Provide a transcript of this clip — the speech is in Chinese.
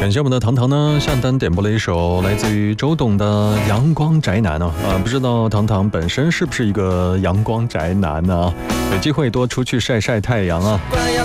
感谢我们的糖糖呢，下单点播了一首来自于周董的《阳光宅男》不知道糖糖本身是不是一个阳光宅男呢？有机会多出去晒晒太阳啊。